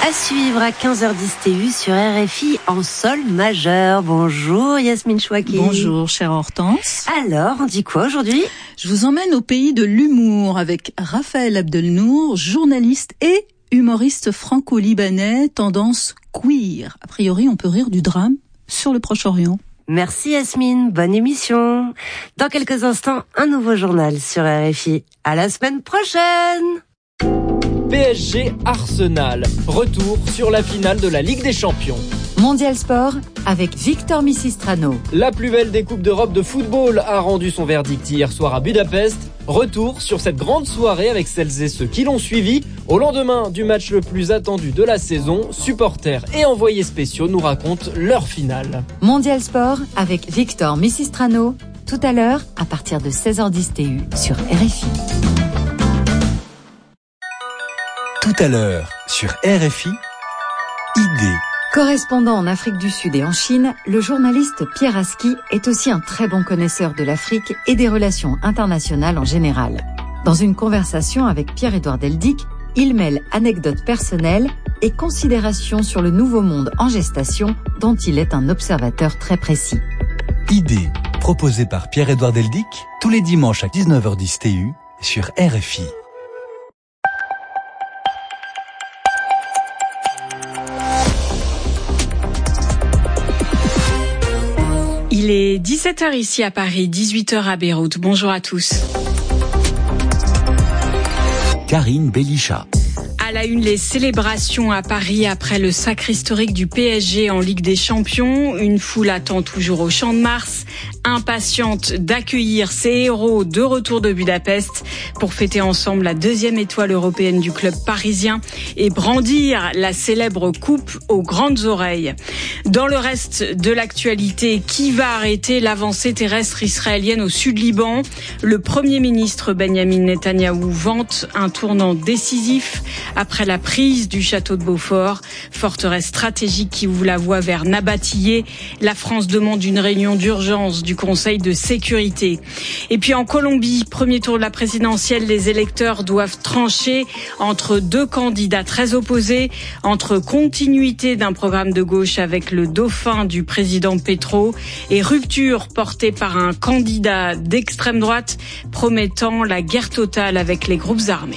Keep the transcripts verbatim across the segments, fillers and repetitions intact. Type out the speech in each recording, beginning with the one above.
À suivre à quinze heures dix T U sur R F I en sol majeur. Bonjour Yasmine Chouaki. Bonjour chère Hortense. Alors, on dit quoi aujourd'hui ? Je vous emmène au pays de l'humour avec Raphaël Abdelnour, journaliste et humoriste franco-libanais, tendance queer. A priori, on peut rire du drame sur le Proche-Orient. Merci Yasmine, bonne émission. Dans quelques instants, un nouveau journal sur R F I. À la semaine prochaine. P S G Arsenal, retour sur la finale de la Ligue des Champions. Mondial Sport avec Victor Misistrano. La plus belle des Coupes d'Europe de football a rendu son verdict hier soir à Budapest. Retour sur cette grande soirée avec celles et ceux qui l'ont suivi. Au lendemain du match le plus attendu de la saison, supporters et envoyés spéciaux nous racontent leur finale. Mondial Sport avec Victor Misistrano, tout à l'heure à partir de seize heures dix T U sur R F I. Tout à l'heure sur R F I, idée. Correspondant en Afrique du Sud et en Chine, le journaliste Pierre Aski est aussi un très bon connaisseur de l'Afrique et des relations internationales en général. Dans une conversation avec Pierre-Édouard Deldic, il mêle anecdotes personnelles et considérations sur le nouveau monde en gestation dont il est un observateur très précis. Idée, proposée par Pierre-Édouard Deldic, tous les dimanches à dix-neuf heures dix T U sur R F I. Il est dix-sept heures ici à Paris, dix-huit heures à Beyrouth. Bonjour à tous. Karine Bellicha. À la une, les célébrations à Paris après le sacre historique du P S G en Ligue des Champions. Une foule attend toujours au Champ de Mars, impatiente d'accueillir ses héros de retour de Budapest pour fêter ensemble la deuxième étoile européenne du club parisien et brandir la célèbre coupe aux grandes oreilles. Dans le reste de l'actualité, qui va arrêter l'avancée terrestre israélienne au sud-Liban ? Le Premier ministre Benjamin Netanyahou vante un tournant décisif après la prise du château de Beaufort, forteresse stratégique qui ouvre la voie vers Nabatillé. La France demande une réunion d'urgence du Conseil de sécurité. Et puis en Colombie, premier tour de la présidentielle, les électeurs doivent trancher entre deux candidats très opposés, entre continuité d'un programme de gauche avec le dauphin du président Petro et rupture portée par un candidat d'extrême droite promettant la guerre totale avec les groupes armés.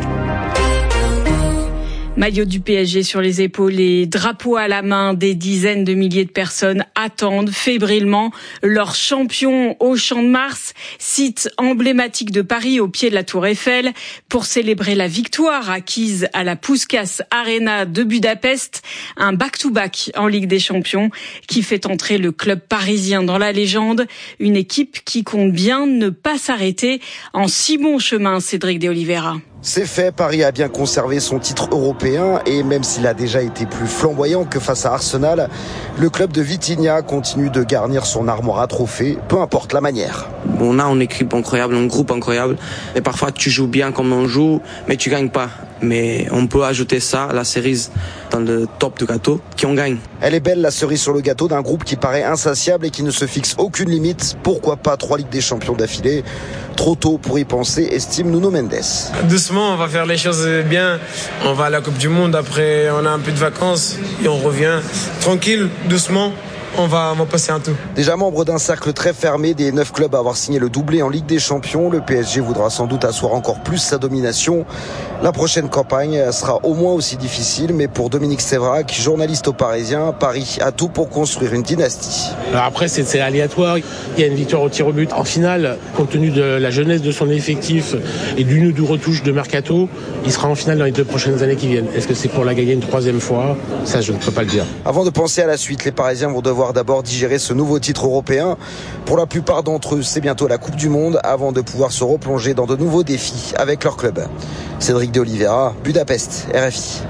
Maillot du P S G sur les épaules et drapeau à la main, des dizaines de milliers de personnes attendent fébrilement leur champion au Champ de Mars, site emblématique de Paris au pied de la Tour Eiffel, pour célébrer la victoire acquise à la Puskás Arena de Budapest, un back-to-back en Ligue des Champions qui fait entrer le club parisien dans la légende, une équipe qui compte bien ne pas s'arrêter en si bon chemin, Cédric de Oliveira. C'est fait, Paris a bien conservé son titre européen et même s'il a déjà été plus flamboyant que face à Arsenal, le club de Vitinha continue de garnir son armoire à trophées, peu importe la manière. On a une équipe incroyable, un groupe incroyable et parfois tu joues bien comme on joue mais tu gagnes pas. Mais on peut ajouter ça, la cerise dans le top du gâteau, qui on gagne. Elle est belle, la cerise sur le gâteau d'un groupe qui paraît insatiable et qui ne se fixe aucune limite. Pourquoi pas trois Ligues des Champions d'affilée ? Trop tôt pour y penser, estime Nuno Mendes. Doucement, on va faire les choses bien. On va à la Coupe du Monde, après on a un peu de vacances et on revient tranquille, doucement. On va, on va passer un tout. Déjà membre d'un cercle très fermé des neuf clubs à avoir signé le doublé en Ligue des Champions, le P S G voudra sans doute asseoir encore plus sa domination. La prochaine campagne sera au moins aussi difficile, mais pour Dominique Sévrac, journaliste au Parisien, Paris a tout pour construire une dynastie. Alors après, c'est, c'est aléatoire. Il y a une victoire au tir au but. En finale, compte tenu de la jeunesse de son effectif et d'une ou deux retouches de mercato, il sera en finale dans les deux prochaines années qui viennent. Est-ce que c'est pour la gagner une troisième fois ? Ça, je ne peux pas le dire. Avant de penser à la suite, les Parisiens vont devoir d'abord digérer ce nouveau titre européen. Pour la plupart d'entre eux, c'est bientôt la Coupe du Monde avant de pouvoir se replonger dans de nouveaux défis avec leur club. Cédric de Oliveira, Budapest, R F I.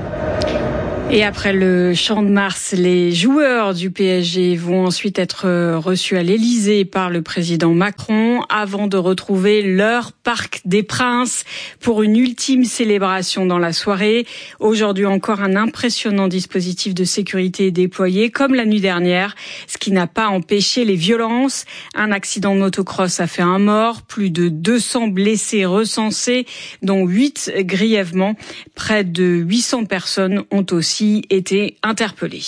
Et après le Champ de Mars, les joueurs du P S G vont ensuite être reçus à l'Élysée par le président Macron avant de retrouver leur Parc des Princes pour une ultime célébration dans la soirée. Aujourd'hui encore, un impressionnant dispositif de sécurité est déployé comme la nuit dernière, ce qui n'a pas empêché les violences. Un accident de motocross a fait un mort, plus de deux cents blessés recensés, dont huit grièvement. Près de huit cents personnes ont aussi aussi été interpellés.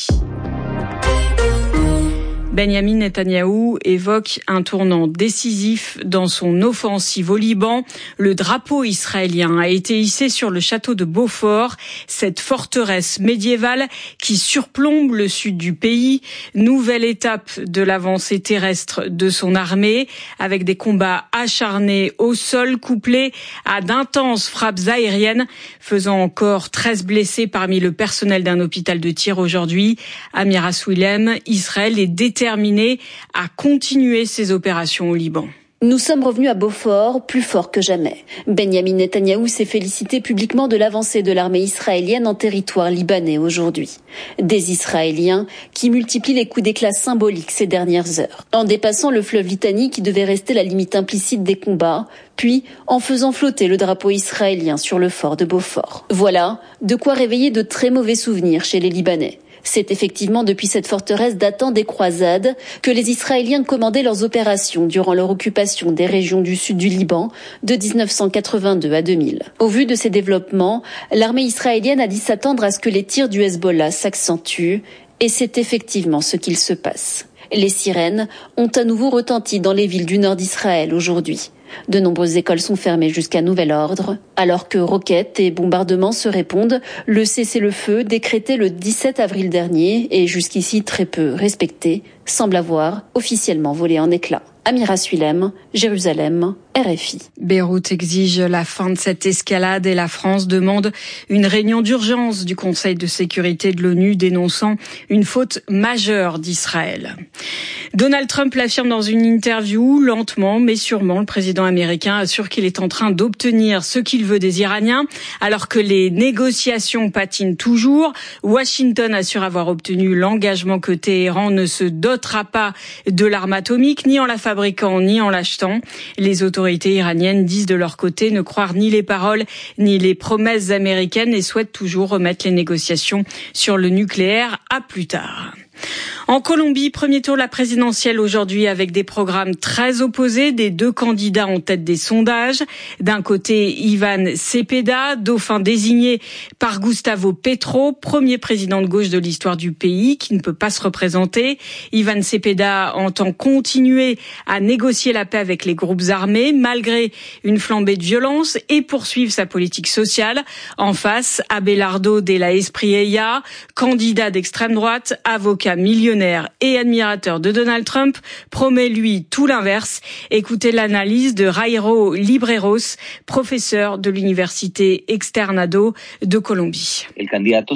Benyamin Netanyahou évoque un tournant décisif dans son offensive au Liban. Le drapeau israélien a été hissé sur le château de Beaufort, cette forteresse médiévale qui surplombe le sud du pays. Nouvelle étape de l'avancée terrestre de son armée, avec des combats acharnés au sol couplés à d'intenses frappes aériennes, faisant encore treize blessés parmi le personnel d'un hôpital de Tyr aujourd'hui. Amira Swilem, Israël est déterminé terminé à continuer ses opérations au Liban. Nous sommes revenus à Beaufort plus forts que jamais. Benyamin Netanyahou s'est félicité publiquement de l'avancée de l'armée israélienne en territoire libanais aujourd'hui. Des Israéliens qui multiplient les coups d'éclat symboliques ces dernières heures, en dépassant le fleuve Litani qui devait rester la limite implicite des combats, puis en faisant flotter le drapeau israélien sur le fort de Beaufort. Voilà de quoi réveiller de très mauvais souvenirs chez les Libanais. C'est effectivement depuis cette forteresse datant des croisades que les Israéliens commandaient leurs opérations durant leur occupation des régions du sud du Liban de dix-neuf cent quatre-vingt-deux à deux mille. Au vu de ces développements, l'armée israélienne a dit s'attendre à ce que les tirs du Hezbollah s'accentuent, et c'est effectivement ce qu'il se passe. Les sirènes ont à nouveau retenti dans les villes du nord d'Israël aujourd'hui. De nombreuses écoles sont fermées jusqu'à nouvel ordre. Alors que roquettes et bombardements se répondent, le cessez-le-feu décrété le dix-sept avril dernier et jusqu'ici très peu respecté, semble avoir officiellement volé en éclats. Amira Swilem, Jérusalem, R F I. Beyrouth exige la fin de cette escalade et la France demande une réunion d'urgence du Conseil de sécurité de l'ONU dénonçant une faute majeure d'Israël. Donald Trump l'affirme dans une interview, lentement mais sûrement, le président américain assure qu'il est en train d'obtenir ce qu'il veut des Iraniens, alors que les négociations patinent toujours. Washington assure avoir obtenu l'engagement que Téhéran ne se dotera pas de l'arme atomique, ni en la fabriquant, ni en l'achetant. Les autorités iraniennes disent de leur côté ne croire ni les paroles, ni les promesses américaines et souhaitent toujours remettre les négociations sur le nucléaire à plus tard. En Colombie, premier tour de la présidentielle aujourd'hui avec des programmes très opposés des deux candidats en tête des sondages. D'un côté, Iván Cepeda, dauphin désigné par Gustavo Petro, premier président de gauche de l'histoire du pays qui ne peut pas se représenter. Iván Cepeda entend continuer à négocier la paix avec les groupes armés malgré une flambée de violence et poursuivre sa politique sociale. En face, Abelardo de la Espriella, candidat d'extrême droite, avocat millionnaire et admirateur de Donald Trump, promet lui tout l'inverse. Écoutez l'analyse de Jairo Libreros, professeur de l'université Externado de Colombie. Le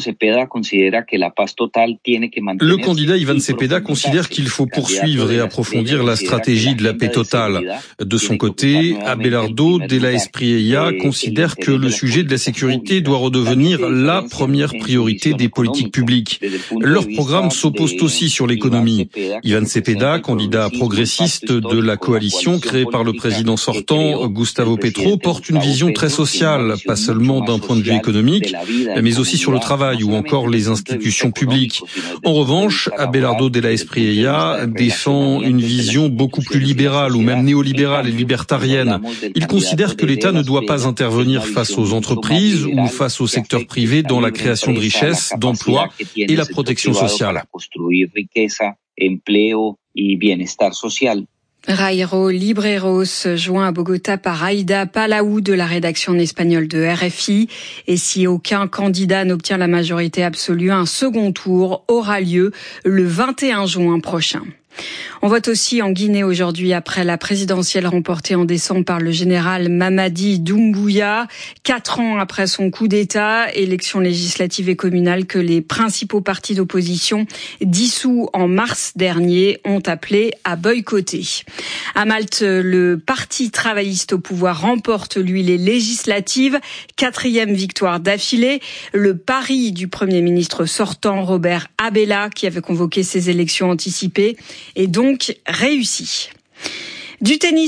candidat Iván Cepeda considère qu'il faut poursuivre et approfondir la stratégie de la paix totale. De son côté, Abelardo de la Espriella considère que le sujet de la sécurité doit redevenir la première priorité des politiques publiques. Leurs programmes s'opposent aussi sur l'économie. Iván Cepeda, candidat progressiste de la coalition créée par le président sortant Gustavo Petro, porte une vision très sociale, pas seulement d'un point de vue économique, mais aussi sur le travail ou encore les institutions publiques. En revanche, Abelardo de la Espriella défend une vision beaucoup plus libérale ou même néolibérale et libertarienne. Il considère que l'État ne doit pas intervenir face aux entreprises ou face au secteur privé dans la création de richesses, d'emplois et la protection sociale. Jairo Libreros, joint à Bogota par Aïda Palau de la rédaction en espagnol de R F I. Et si aucun candidat n'obtient la majorité absolue, un second tour aura lieu le vingt et un juin prochain. On vote aussi en Guinée aujourd'hui après la présidentielle remportée en décembre par le général Mamadi Doumbouya. Quatre ans après son coup d'État, élections législatives et communales que les principaux partis d'opposition dissous en mars dernier ont appelé à boycotter. À Malte, le parti travailliste au pouvoir remporte, lui, les législatives. Quatrième victoire d'affilée. Le pari du Premier ministre sortant, Robert Abela, qui avait convoqué ces élections anticipées, est donc réussi. Du tennis.